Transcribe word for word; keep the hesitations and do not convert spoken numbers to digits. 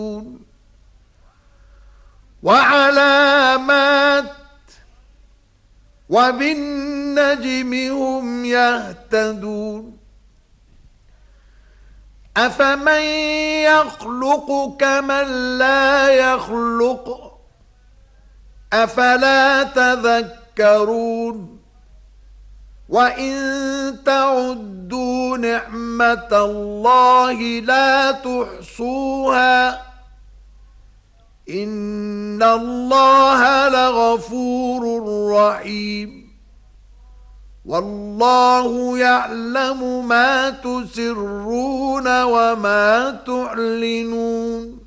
وعلامات وبالنجم هم يهتدون أفمن يخلق كمن لا يخلق أفلا تذكرون وإن تعدوا نعمة الله لا تحصوها إن الله لغفور رحيم والله يعلم ما تسرون وما تعلنون